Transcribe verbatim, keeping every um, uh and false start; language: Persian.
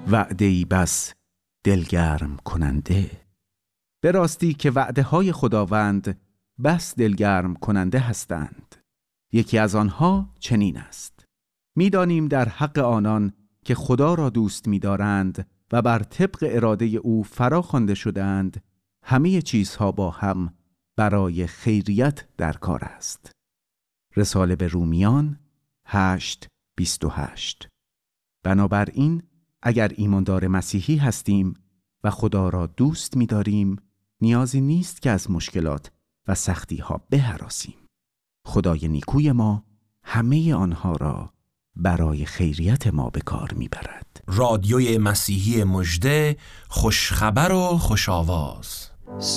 وعده‌ای بس دلگرم کننده. به راستی که وعده های خداوند بس دلگرم کننده هستند. یکی از آنها چنین است: می‌دانیم در حق آنان که خدا را دوست می‌دارند و بر طبق اراده او فرا خوانده شدند، همه چیزها با هم برای خیریت در کار است. رساله به رومیان هشت بیست و هشت. بنابراین اگر ایماندار مسیحی هستیم و خدا را دوست می‌داریم، نیازی نیست که از مشکلات و سختی‌ها بهراسیم. خدای نیکوی ما همه آنها را برای خیریت ما به کار می‌برد. رادیوی مسیحی مژده، خوشخبر و خوش آواز.